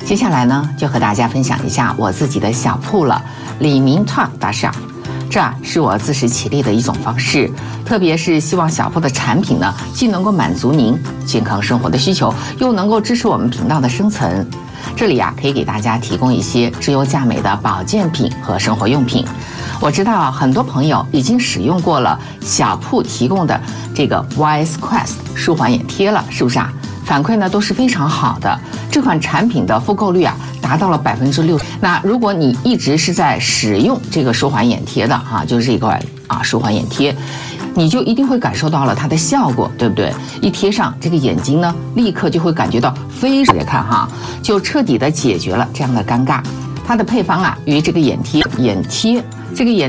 接下来呢，就和大家分享一下我自己的小铺了，李明创大厦。这是我自食其力的一种方式，特别是希望小铺的产品呢，既能够满足您健康生活的需求，又能够支持我们频道的生存。这里可以给大家提供一些质优价美的保健品和生活用品。我知道很多朋友已经使用过了小铺提供的这个 Wise Quest 舒缓眼贴了，是不是啊？反馈呢都是非常好的，这款产品的复购率达到了60%。那如果你一直是在使用这个舒缓眼贴的就是这款舒缓眼贴，你就一定会感受到了它的效果，对不对？一贴上，这个眼睛呢立刻就会感觉到非常看就彻底的解决了这样的尴尬。它的配方与这个眼贴这个眼